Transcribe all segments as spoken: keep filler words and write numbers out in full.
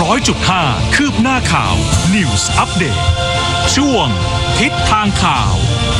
ร้อยจุดห้า คืบหน้าข่าว News Update ช่วงทิศทางข่าว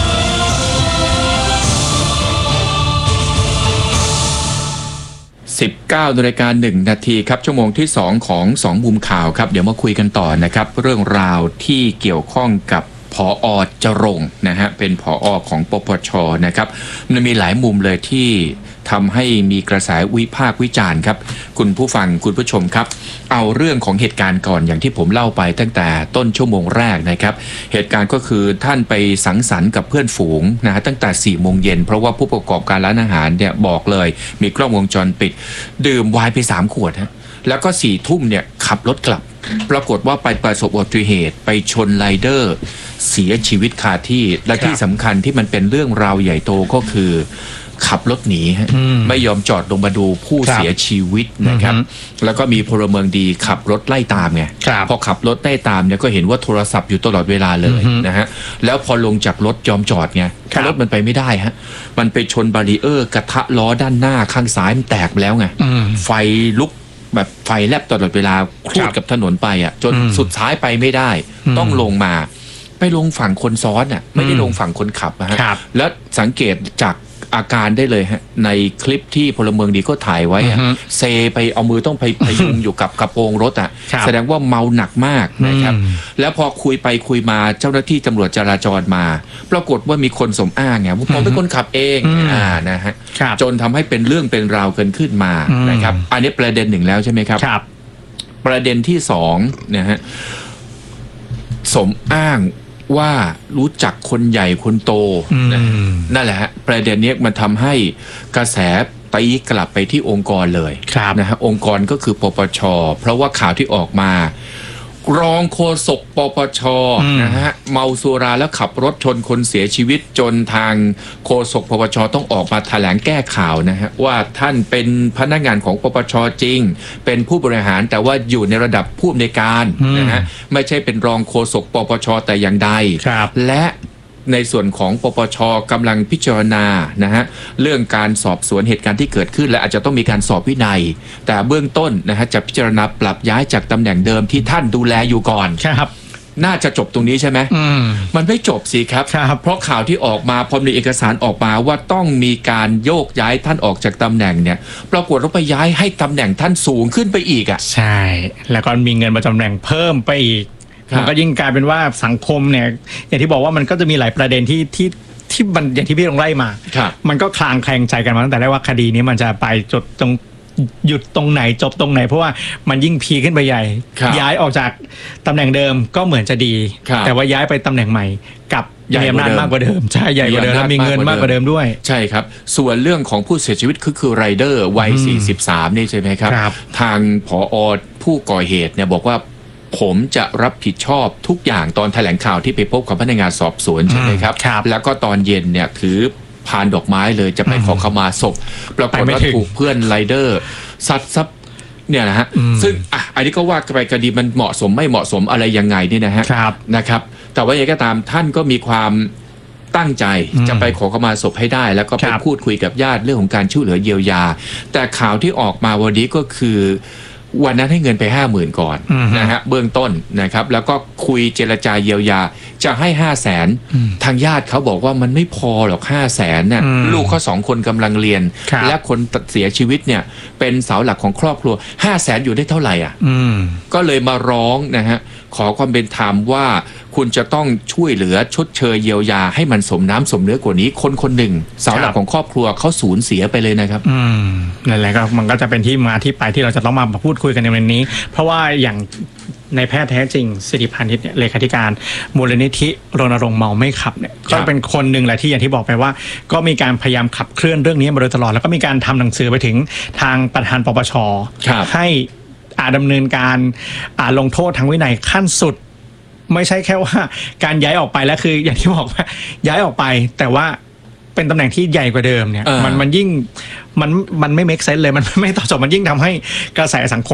สิบเก้านาฬิกาหนึ่งนาทีครับชั่วโมงที่สองของสองมุมข่าวครับเดี๋ยวมาคุยกันต่อนะครับเรื่องราวที่เกี่ยวข้องกับผอ.จรงค์นะฮะเป็นผอ.ของปปช.นะครับมันมีหลายมุมเลยที่ทำให้มีกระแสวิพากษ์วิจารณ์ครับคุณผู้ฟังคุณผู้ชมครับเอาเรื่องของเหตุการณ์ก่อนอย่างที่ผมเล่าไปตั้งแต่ต้นชั่วโมงแรกนะครับเหตุการณ์ก็คือท่านไปสังสรรค์กับเพื่อนฝูงนะฮะตั้งแต่สี่โมงเย็นเพราะว่าผู้ประกอบการร้านอาหารเนี่ยบอกเลยมีกล้องวงจรปิดดื่มไวน์ไปสามขวดฮะแล้วก็สี่ทุ่มเนี่ยขับรถกลับปรากฏว่าไปประสบอุบัติเหตุไปชนไรเดอร์เสียชีวิตคาที่และที่สำคัญที่มันเป็นเรื่องราวใหญ่โตก็คือขับรถหนีไม่ยอมจอดลงมาดูผู้เสียชีวิตนะครับแล้วก็มีพลเมืองดีขับรถไล่ตามไงพอขับรถไล่ตามเนี่ยก็เห็นว่าโทรศัพท์อยู่ตลอดเวลาเลยนะฮะแล้วพอลงจากรถยอมจอดไงรถมันไปไม่ได้ฮะมันไปชนบารีเออร์กระทะล้อด้านหน้าข้างซ้ายมันแตกแล้วไงไฟลุกแบบไฟแลบตลอดเวลาคลูดกับถนนไปอ่ะจนสุดท้ายไปไม่ได้ต้องลงมาไปลงฝั่งคนซ้อนอ่ะไม่ได้ลงฝั่งคนขับนะฮะแล้วสังเกตจากอาการได้เลยฮะในคลิปที่พลเมืองดีก็ถ่ายไว้อะเซไปเอามือต้องไปพยุงอยู่กับกระโปรงรถอ่ะแสดงว่าเมาหนักมากนะครับแล้วพอคุยไปคุยมาเจ้าหน้าที่ตำรวจจราจรมาปรากฏว่ามีคนสมอ้างไงว่าผมเป็นคนขับเองอ่านะฮะจนทำให้เป็นเรื่องเป็นราวเกินขึ้นมานะครับอันนี้ประเด็นหนึ่งแล้วใช่ไหมครับประเด็นที่สองนะฮะสมอ้างว่ารู้จักคนใหญ่คนโตนะนั่นแหละฮะประเด็นนี้มันทำให้กระแสตีกลับไปที่องค์กรเลยนะฮะองค์กรก็คือปปช.เพราะว่าข่าวที่ออกมารองโฆษกปปช.นะฮะเมาสุราแล้วขับรถชนคนเสียชีวิตจนทางโฆษกปปช.ต้องออกมาแถลงแก้ข่าวนะฮะว่าท่านเป็นพนักงานของปปช.จริงเป็นผู้บริหารแต่ว่าอยู่ในระดับผู้อำนวยการนะฮะไม่ใช่เป็นรองโฆษกปปช.แต่อย่างใดและในส่วนของปปช.กำลังพิจารณานะฮะเรื่องการสอบสวนเหตุการณ์ที่เกิดขึ้นและอาจจะต้องมีการสอบวินัยแต่เบื้องต้นนะฮะจะพิจารณาปรับย้ายจากตำแหน่งเดิมที่ท่านดูแลอยู่ก่อนครับน่าจะจบตรงนี้ใช่ไหมมมันไม่จบสิครับเพราะข่าวที่ออกมาพอมีเอกสารออกมาว่าต้องมีการโยกย้ายท่านออกจากตำแหน่งเนี่ยปรากฏว่าไปย้ายให้ตำแหน่งท่านสูงขึ้นไปอีกอ่ะใช่แล้วก็มีเงินประจำตำแหน่งเพิ่มไปอีกมันก็ยิ่งกลายเป็นว่าสังคมเนี่ยอย่างที่บอกว่ามันก็จะมีหลายประเด็นที่ที่ที่มันอย่างที่พี่ลงไล่มามันก็คลางแคลงใจกันมาตั้งแต่แรกว่าคดีนี้มันจะไปจุดตรงหยุดตรงไหนจบตรงไหนเพราะว่ามันยิ่งพีขึ้นไปใหญ่ย้ายออกจากตำแหน่งเดิมก็เหมือนจะดีแต่ว่าย้ายไปตำแหน่งใหม่กับมีอำนาจมากกว่าเดิมใช่ใหญ่กว่าเดิมและมีเงินมากกว่าเดิมด้วยใช่ครับส่วนเรื่องของผู้เสียชีวิตคือคือไรเดอร์วัยสี่สิบสามนี่ใช่ไหมครับทางผอ.ผู้ก่อเหตุเนี่ยบอกว่าผมจะรับผิดชอบทุกอย่างตอนแถลงข่าวที่ไปพบกับพนักงานสอบสวนใช่ไหมครับแล้วก็ตอนเย็นเนี่ยถือพานดอกไม้เลยจะไปขอขมาศพปรากฏว่าถูกเพื่อนไรเดอร์ซัดซับเนี่ยนะฮะซึ่งอ่ะอันนี้ก็ว่าไปคดีมันเหมาะสมไม่เหมาะสมอะไรยังไงนี่นะฮะนะครับแต่ว่าอย่างก็ตามท่านก็มีความตั้งใจจะไปขอขมาศพให้ได้แล้วก็ไปพูดคุยกับญาติเรื่องของการช่วยเหลือเยียวยาแต่ข่าวที่ออกมาวันนี้ก็คือวันนั้นให้เงินไปห้าหมื่นก่อนนะฮะเบื้องต้นนะครับแล้วก็คุยเจรจาเยียวยาจะให้ห้าแสนทางญาติเขาบอกว่ามันไม่พอหรอกห้าแสนเนี่ยลูกเขาสองคนกำลังเรียนและคนเสียชีวิตเนี่ยเป็นเสาหลักของครอบครัวห้าแสนอยู่ได้เท่าไหร่อ่ะก็เลยมาร้องนะฮะขอความเป็นธรรมว่าคุณจะต้องช่วยเหลือชดเชยเยียวยาให้มันสมน้ำสมเนื้อกว่านี้คนคนหนึ่งเสาหลักของครอบครัวเขาสูญเสียไปเลยนะครับอืมนั่นแหละก็มันก็จะเป็นที่มาที่ไปที่เราจะต้องมาพูดคุยกันในวันนี้เพราะว่าอย่างในแพทย์แท้จริงสิริพานิชเนี่ยเลขาธิการมูลนิธิรณรงค์เมาไม่ขับเนี่ยก็เป็นคนหนึ่งแหละที่อย่างที่บอกไปว่าก็มีการพยายามขับเคลื่อนเรื่องนี้มาโดยตลอดแล้วก็มีการทำหนังสือไปถึงทางประธานปปช.ให้อาดำเนินการอาลงโทษทางวินัยขั้นสุดไม่ใช่แค่ว่าการย้ายออกไปแล้วคืออย่างที่บอกว่าย้ายออกไปแต่ว่าเป็นตำแหน่งที่ใหญ่กว่าเดิมเนี่ยมันมันยิ่งมันมันไม่เมคเซนส์เลยมันไม่ต่อจบมันยิ่งทำให้กระแสสังคม